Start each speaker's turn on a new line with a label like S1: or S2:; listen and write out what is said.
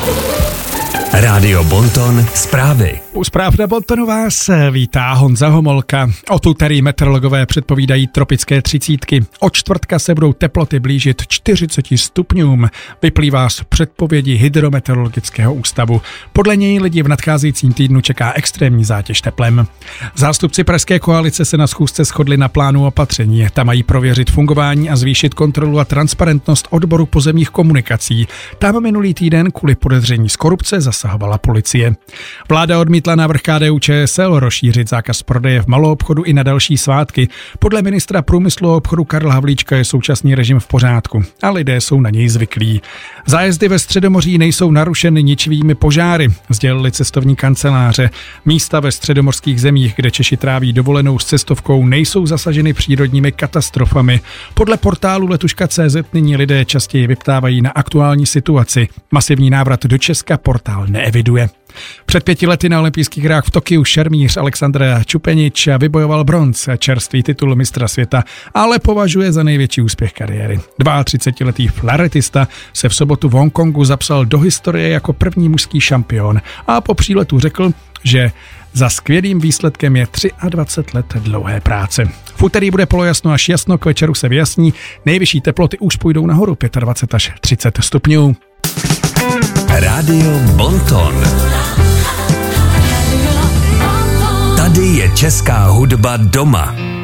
S1: Rádio Bonton zprávy.
S2: U zpráv na Bontonu vás vítá Honza Homolka. Od úterý meteorologové předpovídají tropické 30. Od čtvrtka se budou teploty blížit 40 stupňům. Vyplývá z předpovědi Hydrometeorologického ústavu. Podle něj lidi v nadcházejícím týdnu čeká extrémní zátěž teplem. Zástupci pražské koalice se na schůzce shodli na plánu opatření. Tam mají prověřit fungování a zvýšit kontrolu a transparentnost odboru pozemních komunikací. Tam minulý týden kvůli podezření z korupce zasahovala policie. Vláda odmítla návrh KDU-ČSL rozšířit zákaz prodeje v maloobchodu i na další svátky. Podle ministra průmyslu a obchodu Karla Havlíčka je současný režim v pořádku a lidé jsou na něj zvyklí. Zájezdy ve Středomoří nejsou narušeny ničivými požáry, sdělili cestovní kanceláře. Místa ve středomořských zemích, kde Češi tráví dovolenou s cestovkou, nejsou zasaženy přírodními katastrofami. Podle portálu Letuška.cz nyní lidé častěji vyptávají na aktuální situaci. Masivní návrat do Česka portál neeviduje. Před 5 lety na olympijských hrách v Tokiu šermíř Alexandr Čupenič vybojoval bronz, čerstvý titul mistra světa, ale považuje za největší úspěch kariéry. 32letý flaretista se v sobotu v Hongkongu zapsal do historie jako první mužský šampion a po příletu řekl, že za skvělým výsledkem je 23 let dlouhé práce. V úterý bude polojasno až jasno, k večeru se vyjasní, nejvyšší teploty už půjdou nahoru 25 až 30 stupňů.
S1: Rádio Bonton. Tady je česká hudba doma.